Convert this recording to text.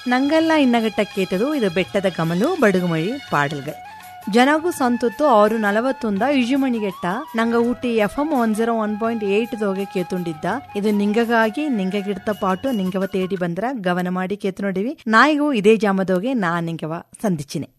ನಂಗೆಲ್ಲ ಇನ್ನಗಟ್ಟ ಕೇತದು ಇದು ಬೆಟ್ಟದ ಕಮಲು ಬಡುಗುಮಳಿ ಪಾಡಲ್ಗಳು ಜನಗೂ ಸಂತುತ್ತು 6:41 ಇಜುಮಣಿಗೆಟ್ಟ ನಂಗ ಊಟಿ FM 101.8 ದೋಗೆ ಕೇತುಂಡಿದ್ದ ಇದು ನಿಂಗಗಾಗಿ ನಿಂಗಗಿಡ್ತ ಪಾಟು ನಿಂಗವ ತೇಡಿ ಬಂದ್ರ ಗವನ ಮಾಡಿ ಕೇತು ನೋಡಿವಿ ನಾಯಿಗೂ ಇದೇ ಜಾಮದೋಗೆ ನಾ ನಿಂಗವ ಸಂದಿಚಿನೆ.